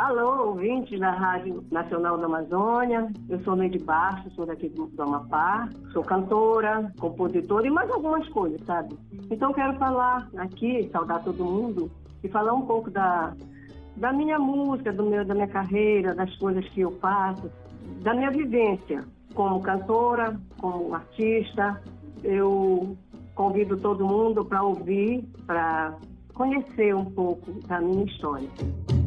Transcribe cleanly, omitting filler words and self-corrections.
Alô, ouvintes da Rádio Nacional da Amazônia. Eu sou Neide Bastos, sou daqui do Amapá. Sou cantora, compositora e mais algumas coisas, sabe? Então quero falar aqui, saudar todo mundo e falar um pouco da minha música, da minha carreira, das coisas que eu faço, da minha vivência como cantora, como artista. Eu convido todo mundo para ouvir, para conhecer um pouco da minha história.